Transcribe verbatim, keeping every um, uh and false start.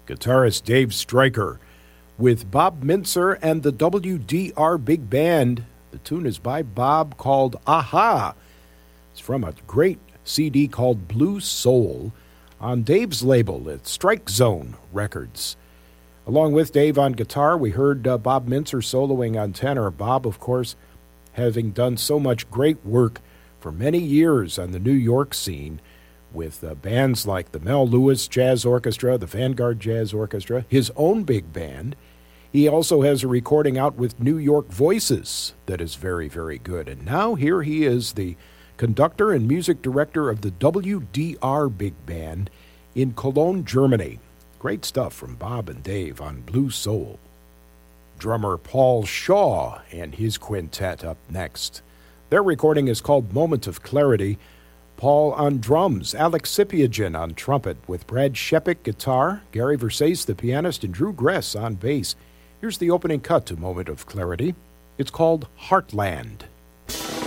Guitarist Dave Stryker with Bob Mintzer and the W D R Big Band. The tune is by Bob, called Aha. It's from a great C D called Blue Soul on Dave's label at Strike Zone Records. Along with Dave on guitar, we heard uh, Bob Mintzer soloing on tenor. Bob, of course, having done so much great work for many years on the New York scene with uh, bands like the Mel Lewis Jazz Orchestra, the Vanguard Jazz Orchestra, his own big band. He also has a recording out with New York Voices that is very, very good. And now here he is, the conductor and music director of the W D R Big Band in Cologne, Germany. Great stuff from Bob and Dave on Blue Soul. Drummer Paul Shaw and his quintet up next. Their recording is called Moment of Clarity. Paul on drums, Alex Sipiagin on trumpet, with Brad Shepik guitar, Gary Versace the pianist, and Drew Gress on bass. Here's the opening cut to Moment of Clarity. It's called Heartland.